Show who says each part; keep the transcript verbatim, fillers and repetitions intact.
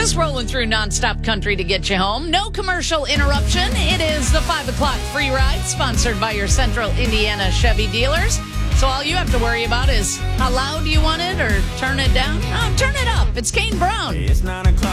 Speaker 1: Just rolling through nonstop country to get you home. No commercial interruption. It is the five o'clock free ride sponsored by your Central Indiana Chevy dealers. So all you have to worry about is how loud you want it or turn it down. Oh, turn it up. It's Kane Brown.
Speaker 2: It's nine o'clock.